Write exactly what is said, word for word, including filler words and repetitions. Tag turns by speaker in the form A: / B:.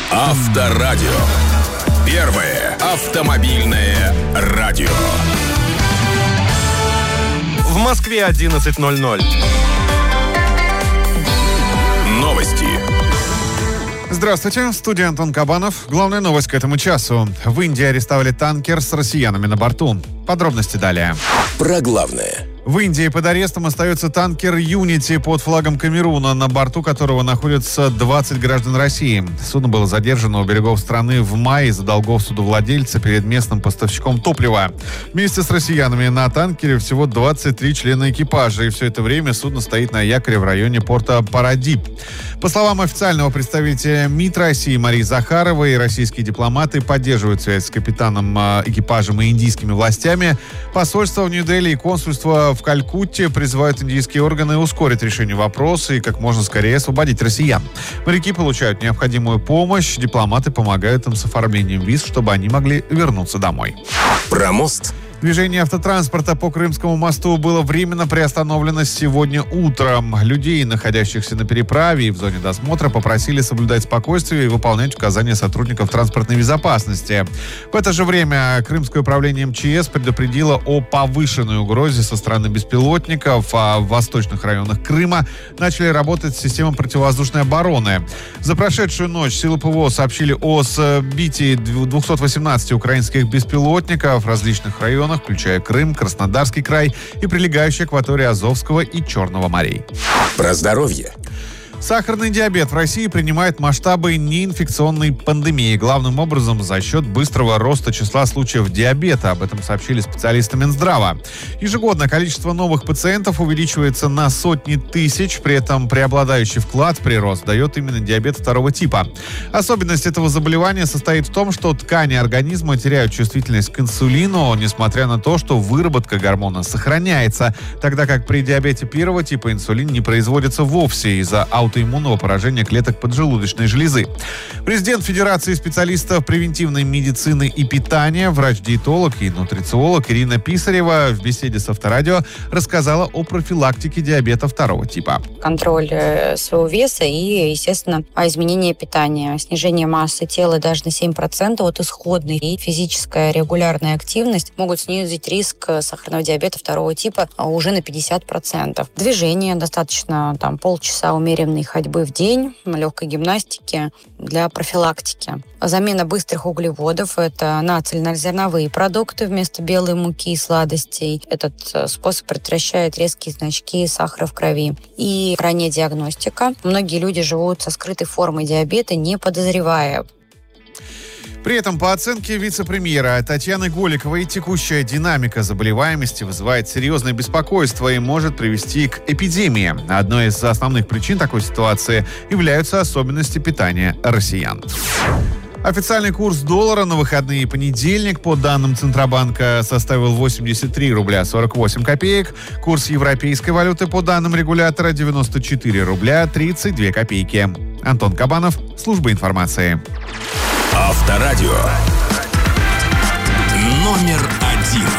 A: Авторадио. Первое автомобильное радио.
B: В Москве одиннадцать ноль ноль.
A: Новости.
C: Здравствуйте, в студии Антон Кабанов. Главная новость к этому часу. В Индии арестовали танкер с россиянами на борту. Подробности далее.
A: Про главное.
C: В Индии под арестом остается танкер «Юнити» под флагом Камеруна, на борту которого находятся двадцать граждан России. Судно было задержано у берегов страны в мае из-за долгов судовладельца перед местным поставщиком топлива. Вместе с россиянами на танкере всего двадцать три члена экипажа, и все это время судно стоит на якоре в районе порта Парадип. По словам официального представителя МИД России Марии Захаровой, российские дипломаты поддерживают связь с капитаном, экипажем и индийскими властями. Посольство в Нью-Дели и консульство в Калькутте призывают индийские органы ускорить решение вопроса и как можно скорее освободить россиян. Моряки получают необходимую помощь, дипломаты помогают им с оформлением виз, чтобы они могли вернуться домой.
A: Про мост.
C: Движение автотранспорта по Крымскому мосту было временно приостановлено сегодня утром. Людей, находящихся на переправе и в зоне досмотра, попросили соблюдать спокойствие и выполнять указания сотрудников транспортной безопасности. В это же время Крымское управление эм че эс предупредило о повышенной угрозе со стороны беспилотников, а в восточных районах Крыма начали работать системы противовоздушной обороны. За прошедшую ночь силы ПВО сообщили о сбитии двухсот восемнадцати украинских беспилотников в различных районах, включая Крым, Краснодарский край и прилегающие акватории Азовского и Черного морей.
A: Про здоровье.
C: Сахарный диабет в России принимает масштабы неинфекционной пандемии, главным образом за счет быстрого роста числа случаев диабета. Об этом сообщили специалисты Минздрава. Ежегодно количество новых пациентов увеличивается на сотни тысяч, при этом преобладающий вклад в прирост дает именно диабет второго типа. Особенность этого заболевания состоит в том, что ткани организма теряют чувствительность к инсулину, несмотря на то, что выработка гормона сохраняется, тогда как при диабете первого типа инсулин не производится вовсе из-за аутоиммунного аутоиммунного поражения клеток поджелудочной железы. Президент Федерации специалистов превентивной медицины и питания, врач-диетолог и нутрициолог Ирина Писарева в беседе с Авторадио рассказала о профилактике диабета второго типа.
D: Контроль своего веса и, естественно, изменение питания. Снижение массы тела даже на семь процентов от исходной и физическая регулярная активность могут снизить риск сахарного диабета второго типа уже на пятьдесят процентов. Движение достаточно там полчаса умеренной ходьбы в день, легкой гимнастики для профилактики. Замена быстрых углеводов – это на цельнозерновые продукты вместо белой муки и сладостей. Этот способ предотвращает резкие значки сахара в крови. И ранняя диагностика. Многие люди живут со скрытой формой диабета, не подозревая.
C: При этом, по оценке вице-премьера Татьяны Голиковой, текущая динамика заболеваемости вызывает серьезное беспокойство и может привести к эпидемии. Одной из основных причин такой ситуации являются особенности питания россиян. Официальный курс доллара на выходные и понедельник, по данным Центробанка, составил восемьдесят три рубля сорок восемь копеек. Курс европейской валюты, по данным регулятора, девяносто четыре рубля тридцать две копейки. Антон Кабанов, служба информации.
A: Авторадио. Номер один.